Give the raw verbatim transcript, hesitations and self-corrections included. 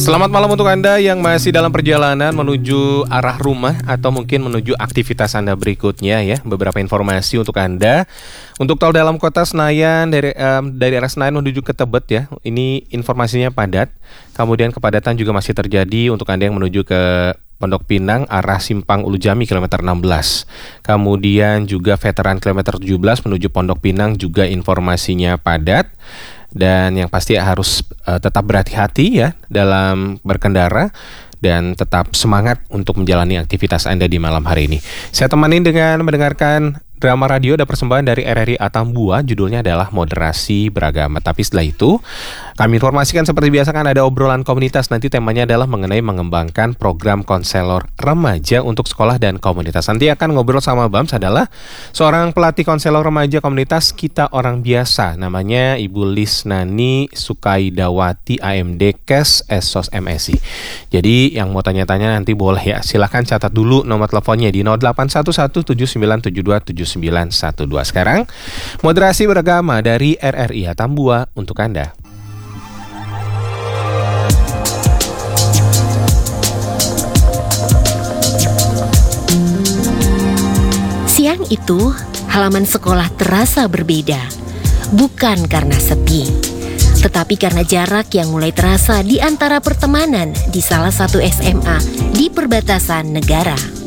Selamat malam untuk Anda yang masih dalam perjalanan menuju arah rumah atau mungkin menuju aktivitas Anda berikutnya ya. Beberapa informasi untuk Anda. Untuk tol dalam kota Senayan dari um, dari arah Senayan menuju ke Tebet ya. Ini informasinya padat. Kemudian kepadatan juga masih terjadi untuk Anda yang menuju ke Pondok Pinang arah Simpang Ulu Jami kilometer enam belas. Kemudian juga veteran kilometer tujuh belas menuju Pondok Pinang juga informasinya padat. Dan yang pasti harus uh, tetap berhati-hati ya dalam berkendara dan tetap semangat untuk menjalani aktivitas Anda di malam hari ini. Saya temani dengan mendengarkan drama radio dan persembahan dari R R I Atambua, judulnya adalah Moderasi Beragama. Tapi setelah itu, kami informasikan seperti biasa kan ada obrolan komunitas. Nanti temanya adalah mengenai mengembangkan program konselor remaja untuk sekolah dan komunitas. Nanti akan ngobrol sama Bams adalah seorang pelatih konselor remaja komunitas Kita Orang Biasa. Namanya Ibu Lisnani Sukaidawati A M D Kes Esos M S I. Jadi yang mau tanya-tanya nanti boleh ya, silahkan catat dulu nomor teleponnya di nol delapan satu satu tujuh sembilan tujuh dua tujuh sembilan satu dua. Sekarang Moderasi Beragama dari R R I Atambua untuk Anda. Siang itu halaman sekolah terasa berbeda, bukan karena sepi, tetapi karena jarak yang mulai terasa di antara pertemanan di salah satu S M A di perbatasan negara.